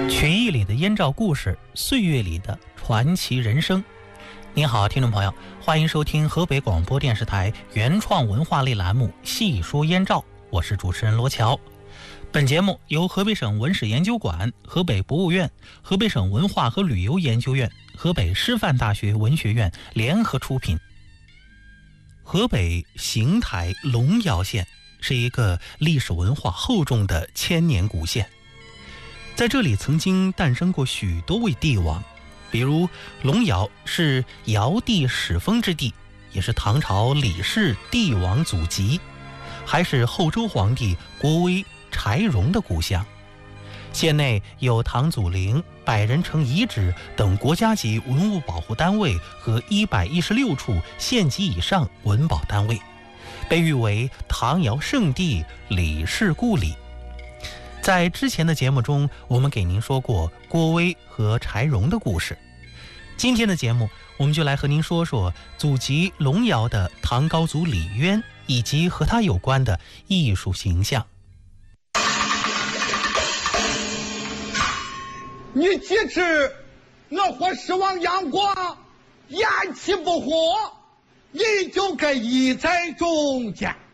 曲艺里的燕赵故事，岁月里的传奇人生。您好，听众朋友，欢迎收听河北广播电视台原创文化类栏目《细说燕赵》，我是主持人罗乔。本节目由河北省文史研究馆、河北博物院、河北省文化和旅游研究院、河北师范大学文学院联合出品。河北邢台龙窑县是一个历史文化厚重的千年古县，在这里曾经诞生过许多位帝王，比如龙窑是尧帝始封之地，也是唐朝李氏帝王祖籍，还是后周皇帝郭威、柴荣的故乡。县内有唐祖陵、百人城遗址等国家级文物保护单位和116处县级以上文保单位，被誉为唐尧圣地、李氏故里。在之前的节目中，我们给您说过郭威和柴荣的故事。今天的节目，我们就来和您说说祖籍龙窑的唐高祖李渊以及和他有关的艺术形象。 你几尺，我或失望阳光，偃气不活，你就该倚在中间。